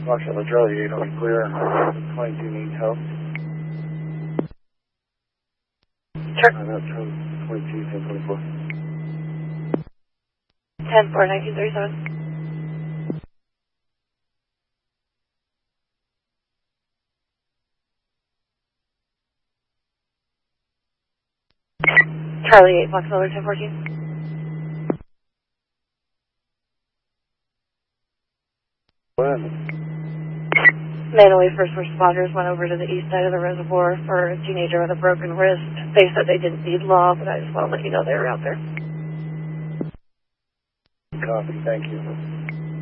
Foxtrot Charlie 8 on clear. 22 needs help. Sure. That's 22, 1024. 10-4, 1937. Charlie 8, Fox Miller 1014. Manually, first responders went over to the east side of the reservoir for a teenager with a broken wrist. They said they didn't need law, but I just want to let you know they were out there. Copy, thank you.